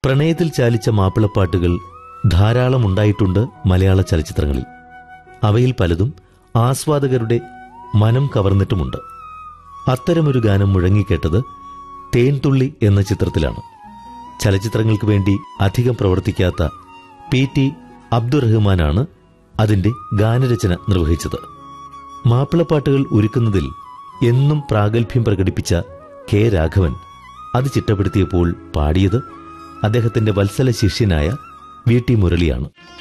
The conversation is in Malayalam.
പ്രണയത്തിൽ ചാലിച്ച മാപ്പിളപ്പാട്ടുകൾ ധാരാളം ഉണ്ടായിട്ടുണ്ട് മലയാള ചലച്ചിത്രങ്ങളിൽ. അവയിൽ പലതും ആസ്വാദകരുടെ മനം കവർന്നിട്ടുമുണ്ട്. അത്തരമൊരു ഗാനം മുഴങ്ങിക്കേട്ടത് തേൻതുള്ളി എന്ന ചിത്രത്തിലാണ്. ചലച്ചിത്രങ്ങൾക്ക് വേണ്ടി അധികം പ്രവർത്തിക്കാത്ത PT അബ്ദുറഹ്മാനാണ് അതിന്റെ ഗാനരചന നിർവഹിച്ചത്. മാപ്പിളപ്പാട്ടുകൾ ഒരുക്കുന്നതിൽ എന്നും പ്രാഗൽഭ്യം പ്രകടിപ്പിച്ച കെ രാഘവൻ അത് ചിട്ടപ്പെടുത്തിയപ്പോൾ പാടിയത് അദ്ദേഹത്തിന്റെ വത്സല ശിഷ്യനായ VT മുരളിയാണ്.